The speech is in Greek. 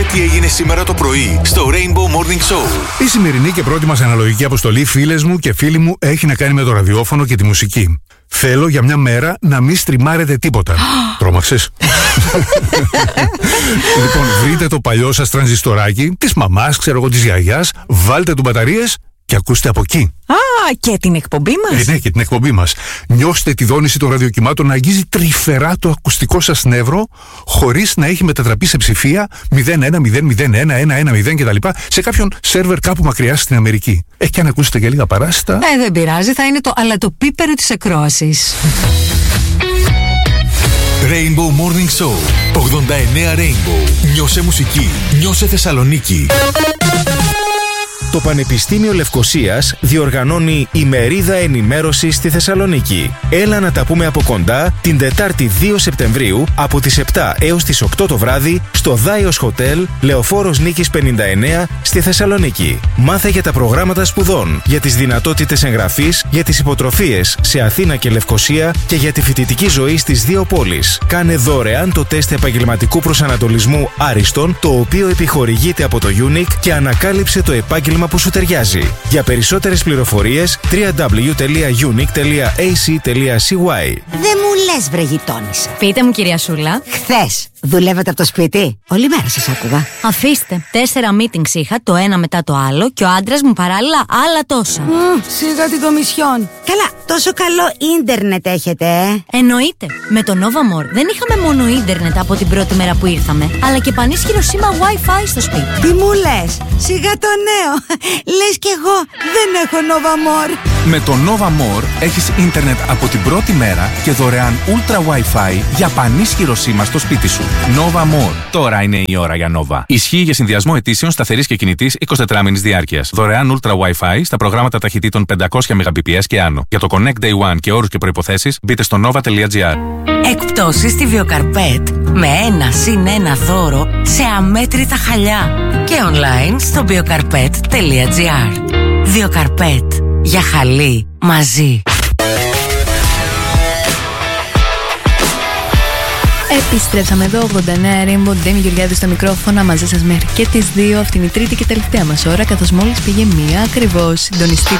Μάθε τι έγινε σήμερα το πρωί στο Rainbow Morning Show. Η σημερινή και πρώτη μας αναλογική αποστολή, φίλες μου και φίλοι μου, έχει να κάνει με το ραδιόφωνο και τη μουσική. Θέλω για μια μέρα να μην στριμάρετε τίποτα. Τρόμαξες? Λοιπόν, βρείτε το παλιό σας τρανζιστοράκι, της μαμάς, ξέρω εγώ, της γιαγιάς, βάλτε του μπαταρίες και ακούστε από εκεί. Και την εκπομπή μας. Ναι, και την εκπομπή μας. Νιώστε τη δόνηση των ραδιοκυμάτων να αγγίζει τρυφερά το ακουστικό σας νεύρο, χωρίς να έχει μετατραπεί σε ψηφία 010011110 κτλ. σε κάποιον σερβερ κάπου μακριά στην Αμερική. Και αν ακούσετε και λίγα παράσιτα. Δεν πειράζει, θα είναι το αλατοπίπερο της ακρόασης. Rainbow Morning Show 89 Rainbow. Νιώσε μουσική, νιώσε Θεσσαλονίκη. Το Πανεπιστήμιο Λευκωσίας διοργανώνει ημερίδα ενημέρωσης στη Θεσσαλονίκη. Έλα να τα πούμε από κοντά την Τετάρτη 2 Σεπτεμβρίου από τις 7 έως τις 8 το βράδυ στο Δάιος Χοτέλ, Λεωφόρος Νίκης 59 στη Θεσσαλονίκη. Μάθε για τα προγράμματα σπουδών, για τις δυνατότητες εγγραφής, για τις υποτροφίες σε Αθήνα και Λευκωσία και για τη φοιτητική ζωή στις δύο πόλεις. Κάνε δωρεάν το τεστ επαγγελματικού προσανατολισμού Άριστον, το οποίο επιχορηγείται από το UNIC, και ανακάλυψε το επάγγελμα που σου ταιριάζει. Για περισσότερες πληροφορίες www.unic.ac.cy. Δεν μου λες, βρε γειτόνισσα. Πείτε μου, κυρία Σούλα. Χθες δουλεύατε από το σπίτι? Όλη μέρα σας άκουγα. Αφήστε. 4 meetings είχα, το ένα μετά το άλλο, και ο άντρας μου παράλληλα άλλα τόσα. Σιγά την κομισιόν. Καλά, τόσο καλό ίντερνετ έχετε, Εννοείται. Με το Nova More δεν είχαμε μόνο ίντερνετ από την πρώτη μέρα που ήρθαμε, αλλά και πανίσχυρο σήμα Wi-Fi στο σπίτι. Τι μου λες? Σιγά το νέο. Λες κι εγώ δεν έχω Nova More. Με το Nova More έχεις ίντερνετ από την πρώτη μέρα και δωρεάν Ultra Wi-Fi για πανίσχυρο σήμα στο σπίτι σου. Nova More. Τώρα είναι η ώρα για Nova. Ισχύει για συνδυασμό ετήσεων σταθερής και κινητής 24μηνης διάρκειας. Δωρεάν Ultra Wi-Fi στα προγράμματα ταχυτήτων 500 Mbps και άνω. Για το Connect Day One και όρους και προϋποθέσεις μπείτε στο nova.gr. Εκπτώσεις στη Βιοκαρπέτ με 1+1 δώρο σε αμέτρητα χαλιά. Και online στο biocarpet.gr. Βιοκαρπέτ. Για χαλί μαζί. Επιστρέψαμε εδώ, 89 Rainbow, Ντέμι Γεωργιάδη στο μικρόφωνα, μαζί σας μέχρι και τις 2. Αυτή είναι η τρίτη και τελευταία μας ώρα, καθώς μόλις πήγε 1 ακριβώς. Συντονιστείτε.